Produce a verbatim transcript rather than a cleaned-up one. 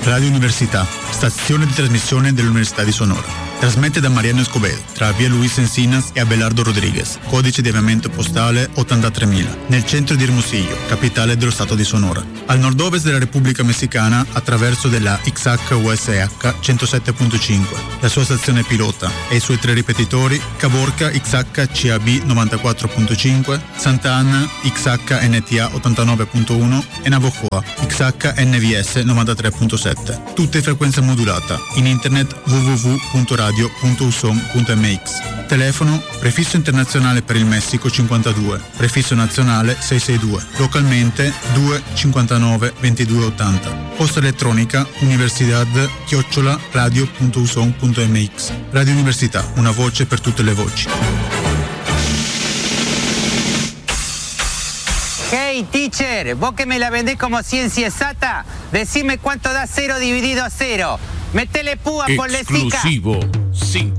Radio Università, stazione di trasmissione dell'Università di Sonora. Trasmette da Mariano Escobedo, tra via Luis Encinas e Abelardo Rodriguez, codice di avviamento postale ottantatremila, nel centro di Hermosillo, capitale dello stato di Sonora. Al nord-ovest della Repubblica Messicana, attraverso della X H U S H centosette virgola cinque, la sua stazione pilota e i suoi tre ripetitori, Caborca X H C A B novantaquattro virgola cinque, Santa Ana X H N T A ottantanove virgola uno e Navojoa X H N V S novantatré virgola sette. Tutte in frequenza modulata, in internet w w w punto radio punto u s o m punto m x. Telefono prefisso internazionale per il Messico cinquantadue, prefisso nazionale seicentosesantadue, localmente due cinquantanove ventidue ottanta. Posta elettronica universidad chiocciola radio punto u s o m punto m x. Radio Università, una voce per tutte le voci. Hey teacher, vos que me la vendés como ciencia exacta, decime cuánto da cero dividido a cero. Metele púa por lesica. Exclusivo cinco.